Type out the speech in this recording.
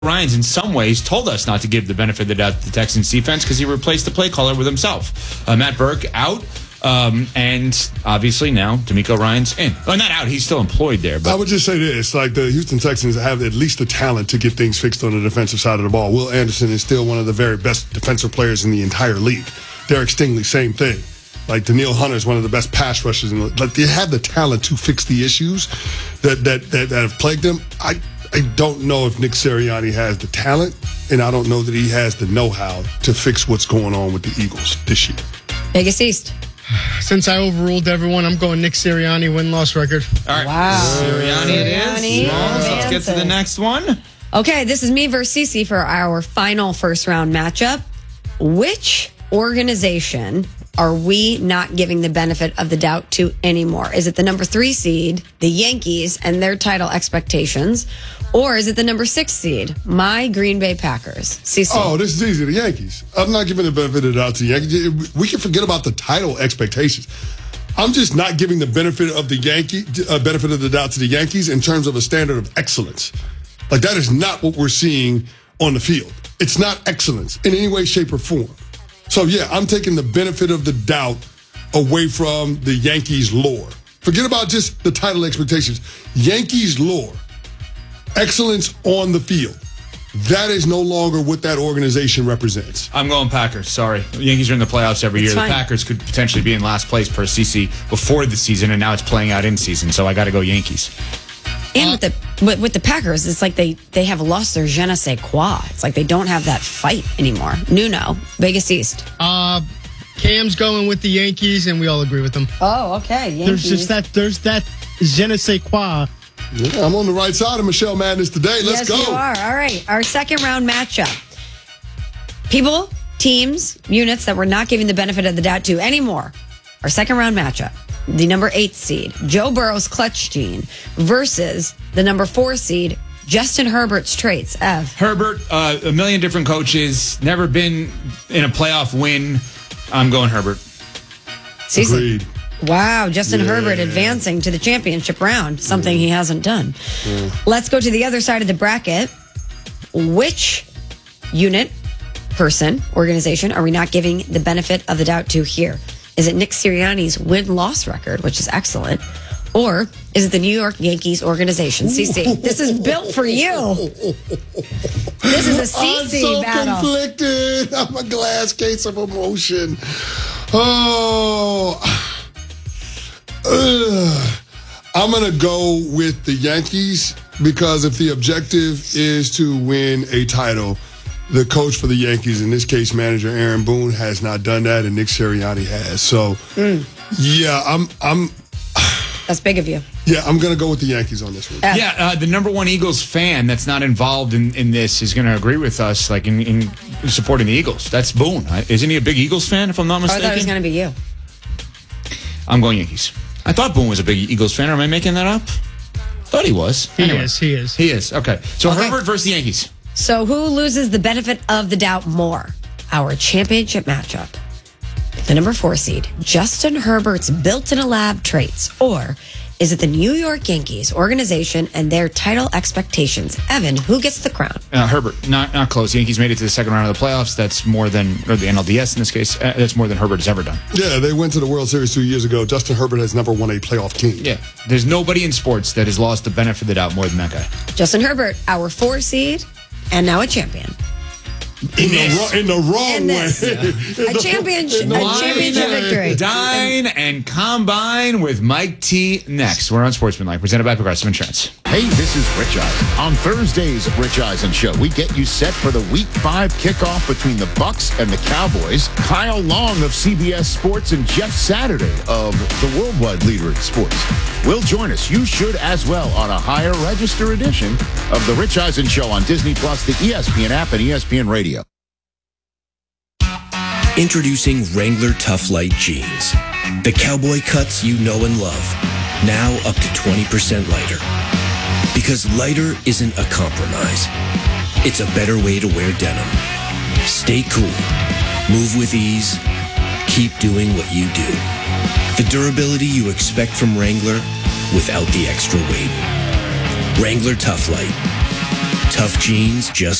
Ryans, in some ways, told us not to give the benefit of the doubt to the Texans defense because he replaced the play caller with himself. Matt Burke out, and obviously now D'Amico Ryans in. Well, not out; he's still employed there. But I would just say this: like the Houston Texans have at least the talent to get things fixed on the defensive side of the ball. Will Anderson is still one of the very best defensive players in the entire league. Derek Stingley, same thing. Like Danielle Hunter is one of the best pass rushers in the league. Like they have the talent to fix the issues that have plagued them. I don't know if Nick Sirianni has the talent, and I don't know that he has the know-how to fix what's going on with the Eagles this year. Vegas East. Since I overruled everyone, I'm going Nick Sirianni win-loss record. all right, Wow. Sirianni it is. Sirianni Let's get to the next one. Okay, this is me versus Cece for our final first-round matchup. Which organization are we not giving the benefit of the doubt to anymore? Is it the number 3 seed, the Yankees, and their title expectations? Or is it the number 6 seed, my Green Bay Packers? CC. Oh, this is easy. The Yankees. I'm not giving the benefit of the doubt to the Yankees. We can forget about the title expectations. I'm just not giving the benefit of the benefit of the doubt to the Yankees in terms of a standard of excellence. Like that is not what we're seeing on the field. It's not excellence in any way, shape, or form. So yeah, I'm taking the benefit of the doubt away from the Yankees lore. Forget about just the title expectations. Yankees lore. Excellence on the field. That is no longer what that organization represents. I'm going Packers. Sorry. The Yankees are in the playoffs every year. Fine. The Packers could potentially be in last place per CC before the season, and now it's playing out in season, so I got to go Yankees. And with the Packers, it's like they have lost their je ne sais quoi. It's like they don't have that fight anymore. Nuno, Vegas East. Cam's going with the Yankees, and we all agree with them. Oh, okay. Yankees. There's that je ne sais quoi. Yeah, I'm on the right side of Michelle Madness today. Let's go. Yes, you are. All right. Our second round matchup. People, teams, units that we're not giving the benefit of the doubt to anymore. Our second round matchup. The number 8 seed, Joe Burrow's clutch gene, versus the number 4 seed, Justin Herbert's traits. Ev. Herbert, a million different coaches, never been in a playoff win. I'm going Herbert. Cece. Agreed. Wow, Justin Herbert advancing to the championship round, something he hasn't done. Let's go to the other side of the bracket. Which unit, person, organization are we not giving the benefit of the doubt to here? Is it Nick Sirianni's win-loss record, which is excellent? Or is it the New York Yankees organization? CC, this is built for you. This is a CC battle. I'm so conflicted. I'm a glass case of emotion. Oh, I'm going to go with the Yankees because if the objective is to win a title, the coach for the Yankees, in this case, manager Aaron Boone, has not done that, and Nick Sirianni has. So, yeah, I'm. That's big of you. Yeah, I'm going to go with the Yankees on this one. Yeah, the number 1 Eagles fan that's not involved in this is going to agree with us, like in supporting the Eagles. That's Boone. Isn't he a big Eagles fan, if I'm not I mistaken? thought it was going to be you. I'm going Yankees. I thought Boone was a big Eagles fan. Or am I making that up? Thought he was. He is. He is. Okay. So Herbert versus the Yankees. So who loses the benefit of the doubt more? Our championship matchup. The number 4 seed, Justin Herbert's built-in-a-lab traits, or is it the New York Yankees organization and their title expectations? Evan, who gets the crown? Herbert, not close. Yankees made it to the second round of the playoffs. That's more than, or the NLDS in this case, that's more than Herbert has ever done. Yeah, they went to the World Series 2 years ago. Justin Herbert has never won a playoff game. Yeah, there's nobody in sports that has lost the benefit of the doubt more than that guy. Justin Herbert, our 4 seed, and now a champion. In the wrong way. A championship victory. Dine and combine with Mike T next. We're on Sportsmanlike, presented by Progressive Insurance. Hey, this is Rich Eisen. On Thursday's Rich Eisen Show, we get you set for the Week 5 kickoff between the Bucks and the Cowboys. Kyle Long of CBS Sports and Jeff Saturday of the worldwide leader in sports will join us. You should as well on a higher register edition of the Rich Eisen Show on Disney Plus, the ESPN app, and ESPN Radio. Introducing Wrangler Tough Light Jeans. The cowboy cuts you know and love. Now up to 20% lighter. Because lighter isn't a compromise. It's a better way to wear denim. Stay cool. Move with ease. Keep doing what you do. The durability you expect from Wrangler without the extra weight. Wrangler Tough Light. Tough jeans just